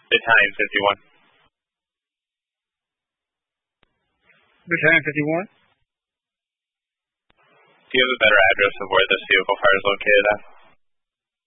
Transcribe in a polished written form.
Battalion 51. Battalion 51? Do you have a better address of where this vehicle fire is located at?